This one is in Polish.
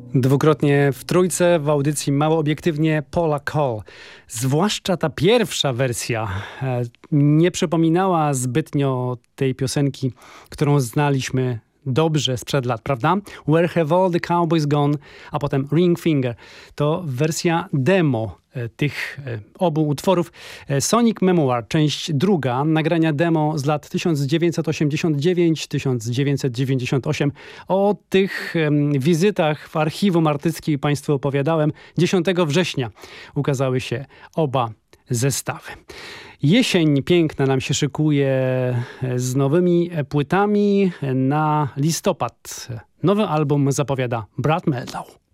Dwukrotnie w trójce w audycji Mało Obiektywnie Paula Cole. Zwłaszcza ta pierwsza wersja nie przypominała zbytnio tej piosenki, którą znaliśmy dobrze sprzed lat, prawda? Where Have All the Cowboys Gone, a potem Ring Finger. To wersja demo tych obu utworów. Sonic Memoir, część druga, nagrania demo z lat 1989-1998. O tych wizytach w archiwum artyckim Państwu opowiadałem. 10 września ukazały się oba zestawy. Jesień piękna nam się szykuje z nowymi płytami na listopad. Nowy album zapowiada Brad Mehldau.